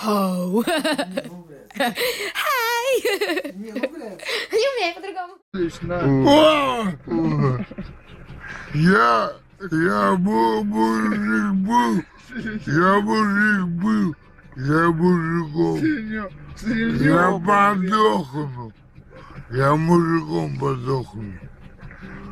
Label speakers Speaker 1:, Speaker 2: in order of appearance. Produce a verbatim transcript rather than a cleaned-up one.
Speaker 1: Хоу. Хай.
Speaker 2: Не ругается.
Speaker 1: Не умею по-другому.
Speaker 3: О! Я, я был, мужик был, я мужик был, я мужиком, я подохну, я мужиком подохну.